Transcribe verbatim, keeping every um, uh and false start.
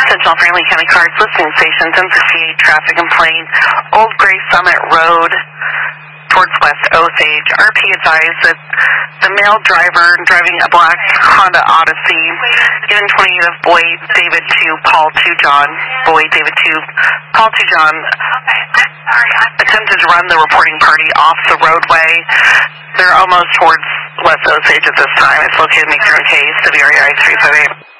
Central Franklin County Cars listening station, ten fifty-eight traffic complaint, Old Gray Summit Road, towards West Osage. R P advised that the male driver driving a black Honda Odyssey, given twenty-eight of Boyd David to Paul to John, Boyd David to Paul to John, attempted to run the reporting party off the roadway. They're almost towards West Osage at this time. It's located in McTurn Case, W R E I three five eight.